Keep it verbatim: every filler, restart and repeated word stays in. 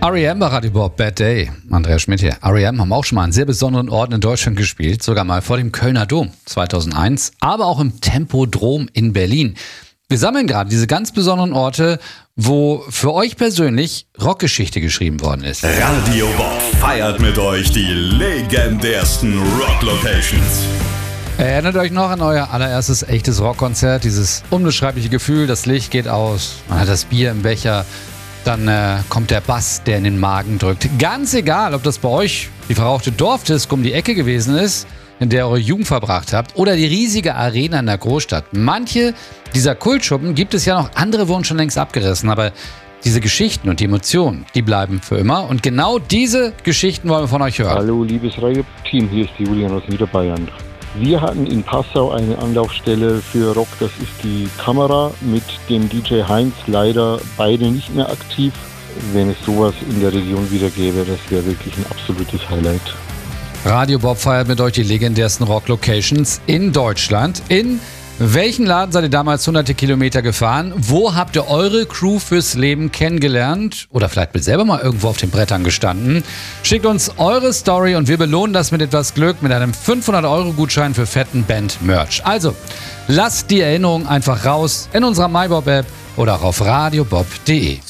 R E M bei Radio Bob, Bad Day. Andreas Schmidt hier. R E M haben auch schon mal an sehr besonderen Orten in Deutschland gespielt, sogar mal vor dem Kölner Dom zweitausendeins, aber auch im Tempodrom in Berlin. Wir sammeln gerade diese ganz besonderen Orte, wo für euch persönlich Rockgeschichte geschrieben worden ist. Radio Bob feiert mit euch die legendärsten Rock-Locations. Erinnert euch noch an euer allererstes echtes Rockkonzert? Dieses unbeschreibliche Gefühl, das Licht geht aus, man hat das Bier im Becher, dann äh, kommt der Bass, der in den Magen drückt. Ganz egal, ob das bei euch die verrauchte Dorfdisco um die Ecke gewesen ist, in der ihr eure Jugend verbracht habt, oder die riesige Arena in der Großstadt. Manche dieser Kultschuppen gibt es ja noch, andere wurden schon längst abgerissen, aber diese Geschichten und die Emotionen, die bleiben für immer. Und genau diese Geschichten wollen wir von euch hören. Hallo, liebes Radio-Team, hier ist Julian aus Niederbayern. Wir hatten in Passau eine Anlaufstelle für Rock, das ist die Kamera mit dem D J Heinz, leider beide nicht mehr aktiv. Wenn es sowas in der Region wieder gäbe, das wäre wirklich ein absolutes Highlight. Radio Bob feiert mit euch die legendärsten Rock-Locations in Deutschland. In welchen Laden seid ihr damals hunderte Kilometer gefahren? Wo habt ihr eure Crew fürs Leben kennengelernt? Oder vielleicht mit selber mal irgendwo auf den Brettern gestanden? Schickt uns eure Story und wir belohnen das mit etwas Glück, mit einem fünfhundert Euro Gutschein für fetten Band-Merch. Also, lasst die Erinnerung einfach raus in unserer MyBob-App oder auch auf radiobob punkt de.